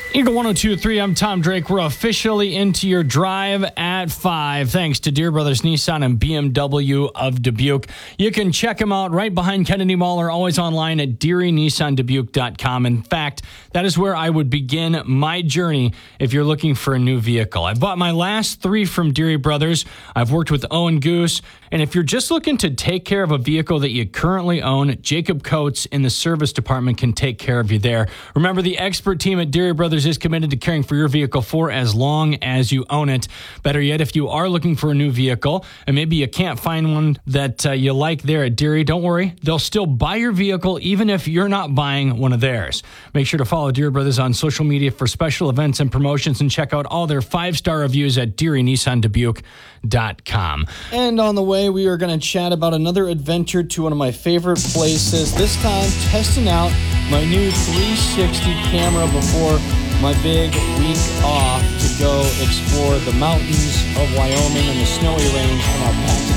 Eagle 102.3, I'm Tom Drake. We're officially into your drive at 5, thanks to Deere Brothers Nissan and BMW of Dubuque. You can check them out right behind Kennedy Mall or always online at DearyNissanDubuque.com. In fact, that is where I would begin my journey if you're looking for a new vehicle. I bought my last 3 from Deere Brothers. I've worked with Owen Goose. And if you're just looking to take care of a vehicle that you currently own, Jacob Coates in the service department can take care of you there. Remember, the expert team at Deere Brothers is committed to caring for your vehicle for as long as you own it. Better yet, if you are looking for a new vehicle and maybe you can't find one that you like there at Deere, don't worry. They'll still buy your vehicle even if you're not buying one of theirs. Make sure to follow Deere Brothers on social media for special events and promotions and check out all their 5-star reviews at DearyNissanDubuque.com. And on the way, we are going to chat about another adventure to one of my favorite places, this time testing out my new 360 camera before my big week off to go explore the mountains of Wyoming and the snowy range on our back